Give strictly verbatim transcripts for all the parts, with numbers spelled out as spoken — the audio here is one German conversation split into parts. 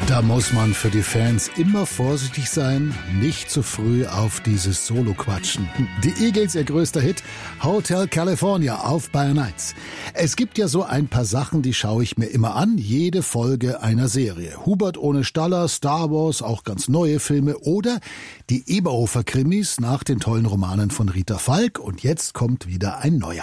Da muss man für die Fans immer vorsichtig sein, nicht zu früh auf dieses Solo quatschen. Die Eagles, ihr größter Hit, Hotel California auf Bayern eins. Es gibt ja so ein paar Sachen, die schaue ich mir immer an, jede Folge einer Serie. Hubert ohne Staller, Star Wars, auch ganz neue Filme oder die Eberhofer-Krimis nach den tollen Romanen von Rita Falk. Und jetzt kommt wieder ein neuer.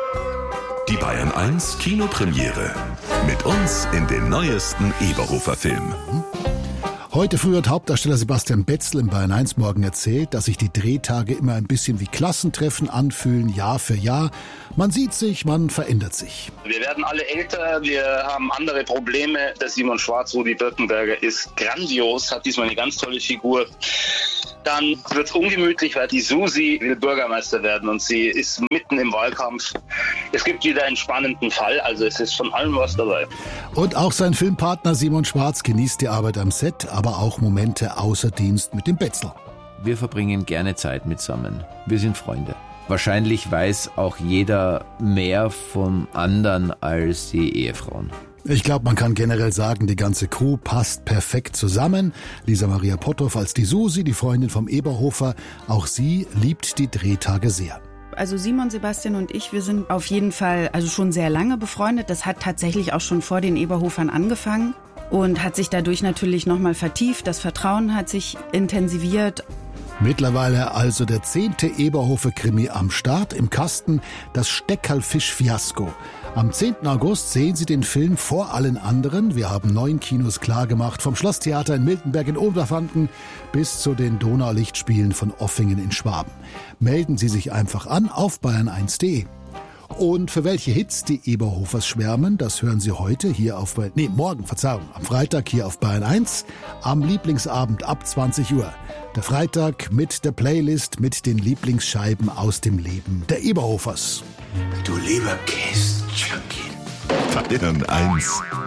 Die Bayern eins Kinopremiere. Mit uns in den neuesten Eberhofer-Film. Heute früh hat Hauptdarsteller Sebastian Betzel im Bayern eins Morgen erzählt, dass sich die Drehtage immer ein bisschen wie Klassentreffen anfühlen, Jahr für Jahr. Man sieht sich, man verändert sich. Wir werden alle älter, wir haben andere Probleme. Der Simon Schwarz, Rudi Birkenberger, ist grandios, hat diesmal eine ganz tolle Figur. Dann wird es ungemütlich, weil die Susi will Bürgermeister werden und sie ist mitten im Wahlkampf. Es gibt wieder einen spannenden Fall, also es ist von allem was dabei. Und auch sein Filmpartner Simon Schwarz genießt die Arbeit am Set, aber auch Momente außer Dienst mit dem Betzel. Wir verbringen gerne Zeit mitsammen. Wir sind Freunde. Wahrscheinlich weiß auch jeder mehr vom anderen als die Ehefrauen. Ich glaube, man kann generell sagen, die ganze Crew passt perfekt zusammen. Lisa Maria Potthoff als die Susi, die Freundin vom Eberhofer. Auch sie liebt die Drehtage sehr. Also Simon, Sebastian und ich, wir sind auf jeden Fall also schon sehr lange befreundet. Das hat tatsächlich auch schon vor den Eberhofern angefangen und hat sich dadurch natürlich nochmal vertieft. Das Vertrauen hat sich intensiviert. Mittlerweile also der zehnte Eberhofer-Krimi am Start, im Kasten, das Steckerlfisch-Fiasko. Am zehnten August sehen Sie den Film vor allen anderen. Wir haben neun Kinos klargemacht, vom Schlosstheater in Miltenberg in Oberfranken bis zu den Donaulichtspielen von Offingen in Schwaben. Melden Sie sich einfach an auf bayern eins punkt de. Und für welche Hits die Eberhofers schwärmen, das hören Sie heute hier auf Bayern, nee, morgen, Verzeihung, am Freitag hier auf Bayern eins, am Lieblingsabend ab zwanzig Uhr. Der Freitag mit der Playlist mit den Lieblingsscheiben aus dem Leben der Eberhofers. Du lieber Käse-Junkie. Bayern eins.